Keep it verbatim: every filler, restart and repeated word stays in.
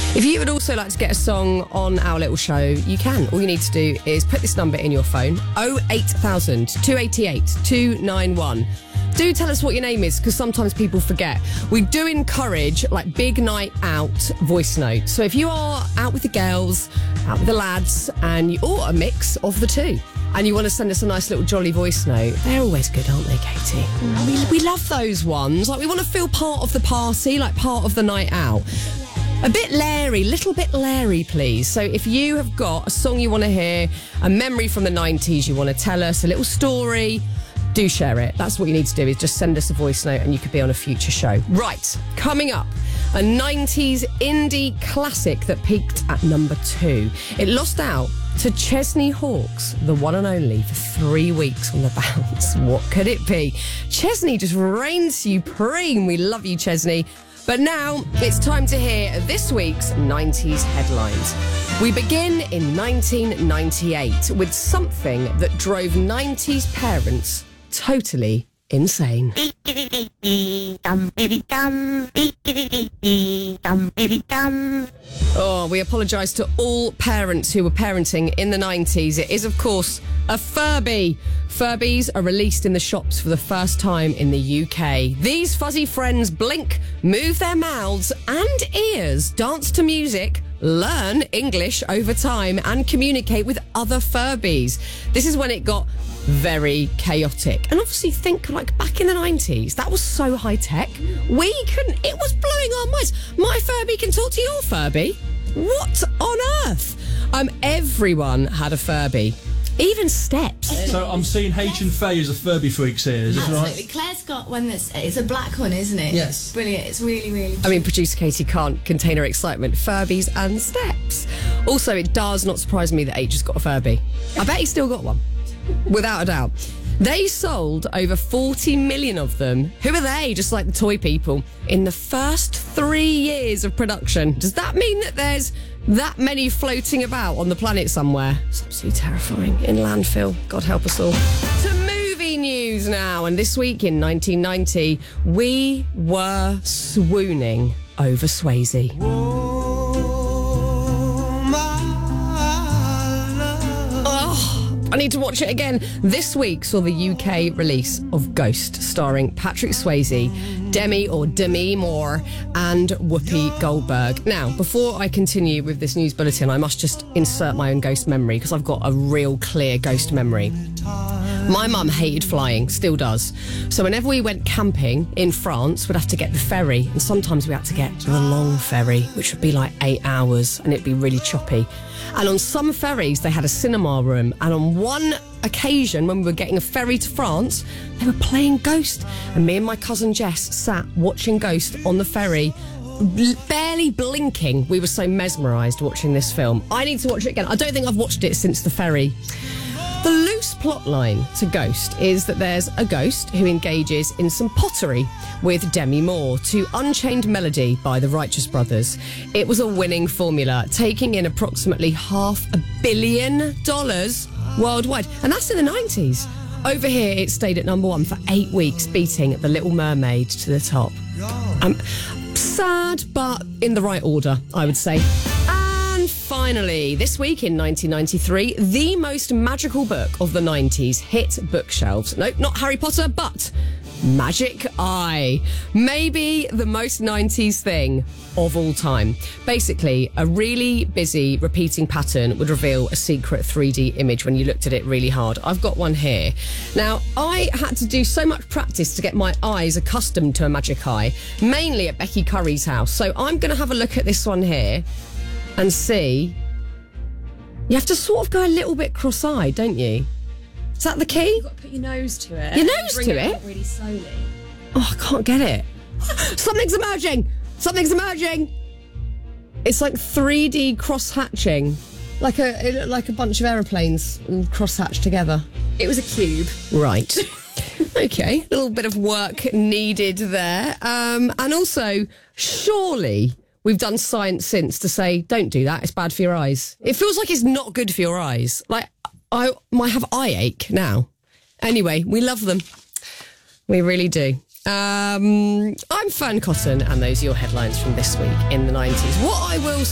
If you would also like to get a song on our little show, you can. All you need to do is put this number in your phone, oh eight thousand, two eight eight, two nine one. Do tell us what your name is, because sometimes people forget. We do encourage, like, big night out voice notes. So if you are out with the girls, out with the lads, and you, or a mix of the two, and you want to send us a nice little jolly voice note, they're always good, aren't they, Katie? Mm. We, we love those ones. Like, we want to feel part of the party, like part of the night out. A bit Larry, little bit Larry, please. So if you have got a song you want to hear, a memory from the nineties you want to tell us, a little story, do share it. That's what you need to do, is just send us a voice note and you could be on a future show. Right, coming up, a nineties indie classic that peaked at number two. It lost out to Chesney Hawkes, the one and only, for three weeks on the bounce. What could it be? Chesney just reigns supreme. We love you, Chesney. But now it's time to hear this week's nineties headlines. We begin in nineteen ninety-eight with something that drove nineties parents totally insane. Oh, we apologise to all parents who were parenting in the nineties. It is, of course, a Furby. Furbies are released in the shops for the first time in the U K. These fuzzy friends blink, move their mouths and ears, dance to music, learn English over time and communicate with other Furbies. This is when it got very chaotic. And obviously think, like, back in the nineties, that was so high tech. We couldn't, it was blowing our minds. My Furby can talk to your Furby. What on earth? Um, everyone had a Furby. Even Steps. So I'm seeing H and Faye as a Furby freaks here, is this Absolutely. right? Claire's got one that's, it's a black one, isn't it? Yes. Brilliant. It's really, really cute. I mean, producer Katie can't contain her excitement. Furbies and Steps. Also, it does not surprise me that H has got a Furby. I bet he's still got one. Without a doubt. They sold over forty million of them. Who are they? Just like the toy people. In the first three years of production. Does that mean that there's that many floating about on the planet somewhere? It's absolutely terrifying. In landfill. God help us all. To movie news now. And this week in nineteen ninety, we were swooning over Swayze. I need to watch it again. This week saw the U K release of Ghost, starring Patrick Swayze, Demi or Demi Moore, and Whoopi Goldberg. Now, before I continue with this news bulletin, I must just insert my own ghost memory, because I've got a real clear ghost memory. My mum hated flying, still does. So whenever we went camping in France, we'd have to get the ferry, and sometimes we had to get the long ferry, which would be like eight hours, and it'd be really choppy. And on some ferries, they had a cinema room, and on one occasion, when we were getting a ferry to France, they were playing Ghost, and me and my cousin Jess sat watching Ghost on the ferry, barely blinking. We were so mesmerised watching this film. I need to watch it again. I don't think I've watched it since the ferry. The loose plotline to Ghost is that there's a ghost who engages in some pottery with Demi Moore to Unchained Melody by the Righteous Brothers. It was a winning formula, taking in approximately half a billion dollars worldwide. And that's in the nineties. Over here, it stayed at number one for eight weeks, beating The Little Mermaid to the top. Um, sad, but in the right order, I would say. And finally, this week in nineteen ninety-three, the most magical book of the nineties hit bookshelves. Nope, not Harry Potter, but Magic Eye. Maybe the most nineties thing of all time. Basically, a really busy repeating pattern would reveal a secret three D image when you looked at it really hard. I've got one here. Now, I had to do so much practice to get my eyes accustomed to a Magic Eye, mainly at Becky Curry's house. So I'm going to have a look at this one here and see. You have to sort of go a little bit cross-eyed, don't you? Is that the key? You've got to put your nose to it. Your nose bring to it? it? Out really slowly. Oh, I can't get it. Something's emerging! Something's emerging! It's like three D cross-hatching. Like a, it looked like a bunch of aeroplanes all cross-hatched together. It was a cube. Right. Okay, a little bit of work needed there. Um, and also, surely we've done science since to say, don't do that, it's bad for your eyes. It feels like it's not good for your eyes. Like, I might have eye ache now. Anyway, we love them. We really do. Um, I'm Fern Cotton, and those are your headlines from this week in the nineties. What I will